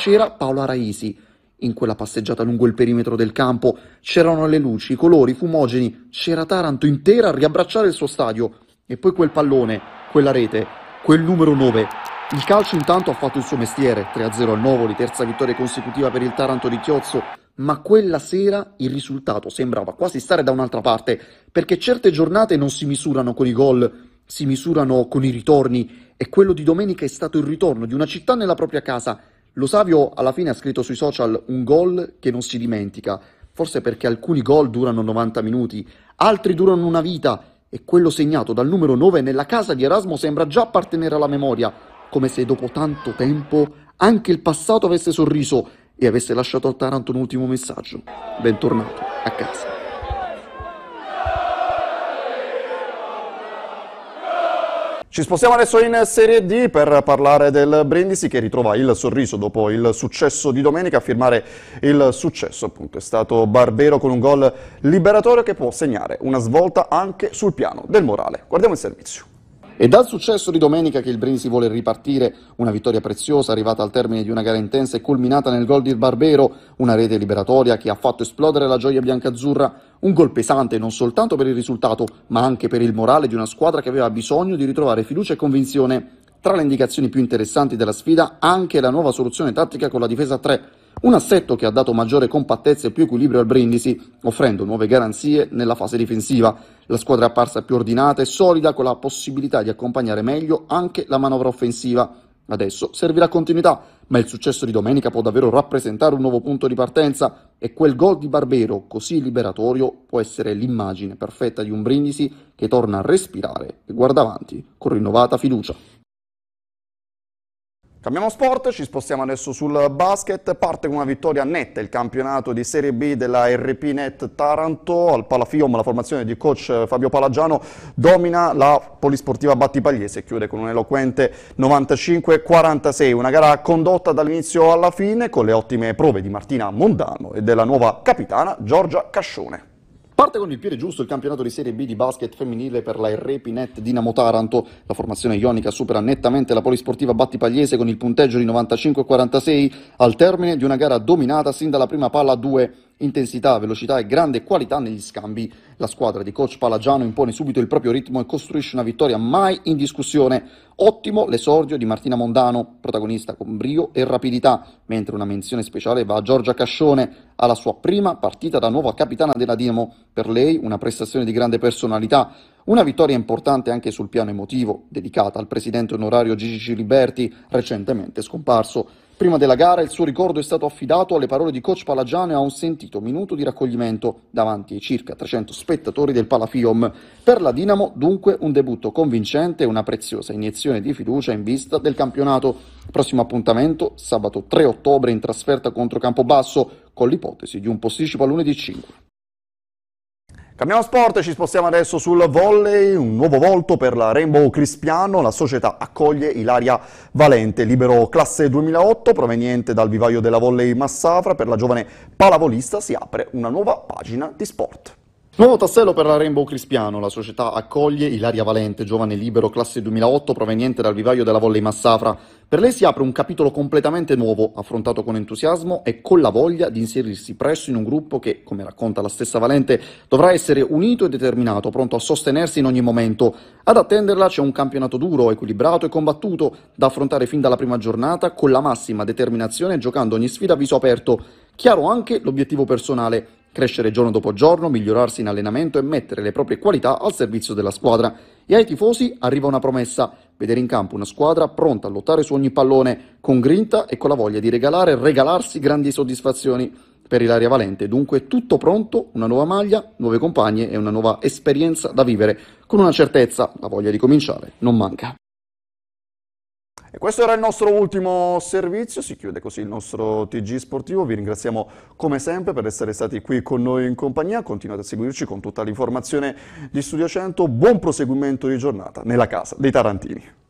c'era Paola Raisi. In quella passeggiata lungo il perimetro del campo c'erano le luci, i colori, i fumogeni, c'era Taranto intera a riabbracciare il suo stadio. E poi quel pallone, quella rete, quel numero 9. Il calcio intanto ha fatto il suo mestiere, 3-0 al Novoli, terza vittoria consecutiva per il Taranto di Chiozzo, ma quella sera il risultato sembrava quasi stare da un'altra parte, perché certe giornate non si misurano con i gol, si misurano con i ritorni, e quello di domenica è stato il ritorno di una città nella propria casa. Lo Savio alla fine ha scritto sui social un gol che non si dimentica, forse perché alcuni gol durano 90 minuti, altri durano una vita, e quello segnato dal numero 9 nella casa di Erasmo sembra già appartenere alla memoria, come se dopo tanto tempo anche il passato avesse sorriso e avesse lasciato a Taranto un ultimo messaggio. Bentornato a casa. Ci spostiamo adesso in Serie D per parlare del Brindisi che ritrova il sorriso dopo il successo di domenica. A firmare il successo appunto è stato Barbero con un gol liberatorio che può segnare una svolta anche sul piano del morale. Guardiamo il servizio. E dal successo di domenica che il Brindisi vuole ripartire, una vittoria preziosa arrivata al termine di una gara intensa e culminata nel gol di Barbero, una rete liberatoria che ha fatto esplodere la gioia biancazzurra, un gol pesante non soltanto per il risultato, ma anche per il morale di una squadra che aveva bisogno di ritrovare fiducia e convinzione. Tra le indicazioni più interessanti della sfida, anche la nuova soluzione tattica con la difesa a 3, un assetto che ha dato maggiore compattezza e più equilibrio al Brindisi, offrendo nuove garanzie nella fase difensiva. La squadra è apparsa più ordinata e solida, con la possibilità di accompagnare meglio anche la manovra offensiva. Adesso servirà continuità, ma il successo di domenica può davvero rappresentare un nuovo punto di partenza, e quel gol di Barbero così liberatorio può essere l'immagine perfetta di un Brindisi che torna a respirare e guarda avanti con rinnovata fiducia. Cambiamo sport, ci spostiamo adesso sul basket. Parte con una vittoria netta il campionato di Serie B della RP Net Taranto. Al Palafium la formazione di coach Fabio Palagiano domina la polisportiva Battipagliese e chiude con un eloquente 95-46. Una gara condotta dall'inizio alla fine con le ottime prove di Martina Mondano e della nuova capitana Giorgia Cascione. Parte con il piede giusto il campionato di Serie B di basket femminile per la RP Net Dinamo Taranto. La formazione ionica supera nettamente la polisportiva Battipagliese con il punteggio di 95-46 al termine di una gara dominata sin dalla prima palla a 2. Intensità, velocità e grande qualità negli scambi. La squadra di coach Palagiano impone subito il proprio ritmo e costruisce una vittoria mai in discussione. Ottimo l'esordio di Martina Mondano, protagonista con brio e rapidità, mentre una menzione speciale va a Giorgia Cascione, alla sua prima partita da nuova capitana della Dinamo. Per lei una prestazione di grande personalità, una vittoria importante anche sul piano emotivo, dedicata al presidente onorario Gigi Ciliberti, recentemente scomparso. Prima della gara il suo ricordo è stato affidato alle parole di coach Palagiano e a un sentito minuto di raccoglimento davanti ai circa 300 spettatori del Palafium. Per la Dinamo dunque un debutto convincente e una preziosa iniezione di fiducia in vista del campionato. Prossimo appuntamento sabato 3 ottobre in trasferta contro Campobasso, con l'ipotesi di un posticipo a lunedì 5. Cambiamo sport, ci spostiamo adesso sul volley, un nuovo volto per la Rainbow Crispiano. La società accoglie Ilaria Valente, libero classe 2008, proveniente dal vivaio della Volley Massafra. Per la giovane pallavolista si apre una nuova pagina di sport. Nuovo tassello per la Rainbow Crispiano, la società accoglie Ilaria Valente, giovane libero classe 2008 proveniente dal vivaio della Volley Massafra. Per lei si apre un capitolo completamente nuovo, affrontato con entusiasmo e con la voglia di inserirsi presto in un gruppo che, come racconta la stessa Valente, dovrà essere unito e determinato, pronto a sostenersi in ogni momento. Ad attenderla c'è un campionato duro, equilibrato e combattuto, da affrontare fin dalla prima giornata con la massima determinazione, giocando ogni sfida a viso aperto. Chiaro anche l'obiettivo personale: crescere giorno dopo giorno, migliorarsi in allenamento e mettere le proprie qualità al servizio della squadra. E ai tifosi arriva una promessa: vedere in campo una squadra pronta a lottare su ogni pallone, con grinta e con la voglia di regalare e regalarsi grandi soddisfazioni. Per Ilaria Valente dunque tutto pronto, una nuova maglia, nuove compagne e una nuova esperienza da vivere. Con una certezza, la voglia di cominciare non manca. E questo era il nostro ultimo servizio, si chiude così il nostro TG sportivo. Vi ringraziamo come sempre per essere stati qui con noi in compagnia, continuate a seguirci con tutta l'informazione di Studio 100, buon proseguimento di giornata nella casa dei tarantini.